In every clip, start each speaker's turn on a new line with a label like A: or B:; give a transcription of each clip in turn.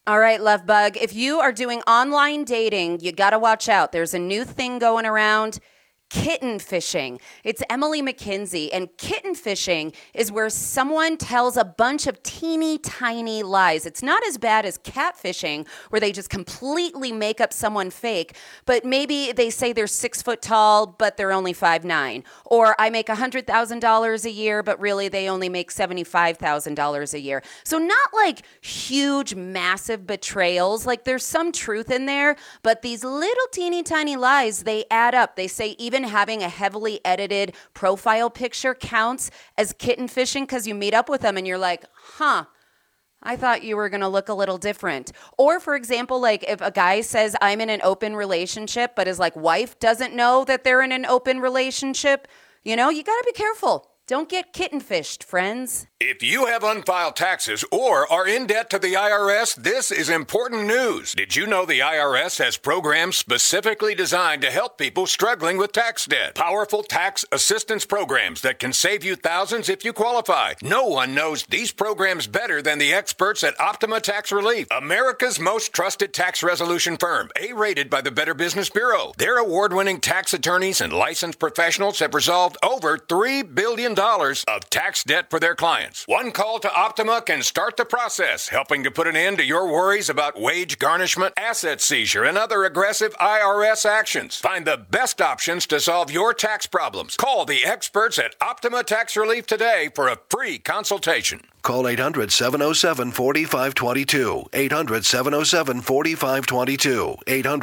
A: All right, Love Bug. If you are doing online dating, you got to watch out. There's a new thing going around. Kitten fishing. It's Emily McKinsey, and kitten fishing is where someone tells a bunch of teeny tiny lies. It's not as bad as catfishing, where they just completely make up someone fake, but maybe they say they're 6 foot tall, but they're only 5'9". Or I make $100,000 a year, but really they only make $75,000 a year. So not like huge, massive betrayals. Like there's some truth in there, but these little teeny tiny lies, they add up. They say even having a heavily edited profile picture counts as kitten fishing because you meet up with them and you're like, I thought you were going to look a little different. Or for example, like if a guy says I'm in an open relationship, but his like wife doesn't know that they're in an open relationship, you got to be careful. Don't get kitten fished, friends.
B: If you have unfiled taxes or are in debt to the IRS, this is important news. Did you know the IRS has programs specifically designed to help people struggling with tax debt? Powerful tax assistance programs that can save you thousands if you qualify. No one knows these programs better than the experts at Optima Tax Relief, America's most trusted tax resolution firm, A-rated by the Better Business Bureau. Their award-winning tax attorneys and licensed professionals have resolved over $3 billion of tax debt for their clients. One call to Optima can start the process, helping to put an end to your worries about wage garnishment, asset seizure, and other aggressive IRS actions. Find the best options to solve your tax problems. Call the experts at Optima Tax Relief today for a free consultation.
C: Call 800-707-4522. 800-707-4522.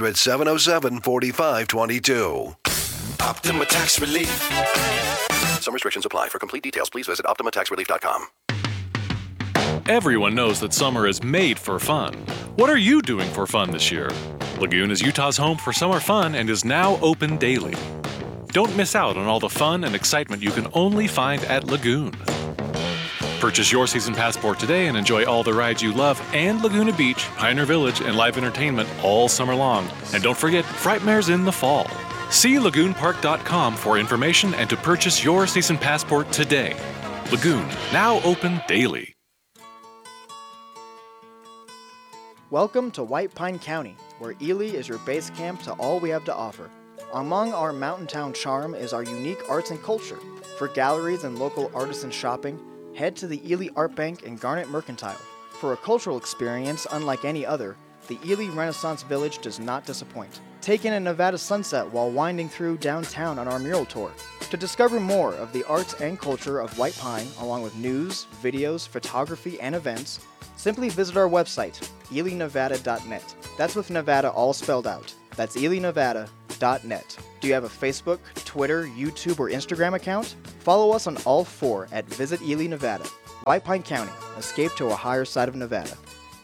C: 800-707-4522.
D: Optima Tax Relief.
C: Some restrictions apply. For complete details, please visit OptimaTaxRelief.com.
E: Everyone knows that summer is made for fun. What are you doing for fun this year? Lagoon is Utah's home for summer fun and is now open daily. Don't miss out on all the fun and excitement you can only find at Lagoon. Purchase your season passport today and enjoy all the rides you love and Laguna Beach, Pioneer Village, and live entertainment all summer long. And don't forget, Frightmare's in the fall. See lagoonpark.com for information and to purchase your season passport today. Lagoon, now open daily.
F: Welcome to White Pine County, where Ely is your base camp to all we have to offer. Among our mountain town charm is our unique arts and culture. For galleries and local artisan shopping, head to the Ely Art Bank and Garnet Mercantile. For a cultural experience unlike any other, the Ely Renaissance Village does not disappoint. Take in a Nevada sunset while winding through downtown on our mural tour. To discover more of the arts and culture of White Pine, along with news, videos, photography, and events, simply visit our website, elynevada.net. That's with Nevada all spelled out. That's elynevada.net. Do you have a Facebook, Twitter, YouTube, or Instagram account? Follow us on all four at Visit Ely, Nevada. White Pine County, escape to a higher side of Nevada.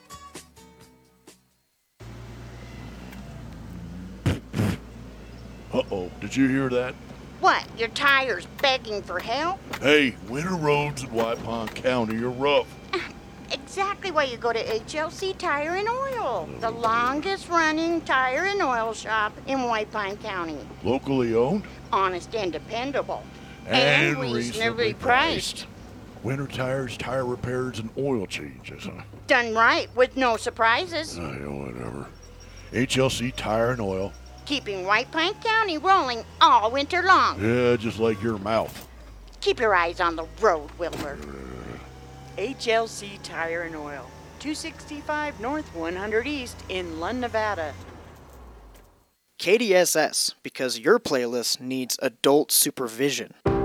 G: Uh-oh, did you hear that?
H: What, your tire's begging for help?
G: Hey, winter roads in White Pine County are rough.
H: Exactly why you go to HLC Tire and Oil, the longest running tire and oil shop in White Pine County.
G: Locally owned?
H: Honest and dependable.
G: And reasonably priced. Winter tires, tire repairs, and oil changes, huh?
H: Done right, with no surprises.
G: Whatever. HLC Tire and Oil.
H: Keeping White Pine County rolling all winter long.
G: Yeah, just like your mouth.
H: Keep your eyes on the road, Wilbur.
I: HLC Tire and Oil, 265 North 100 East in Lund, Nevada.
F: KDSS, because your playlist needs adult supervision.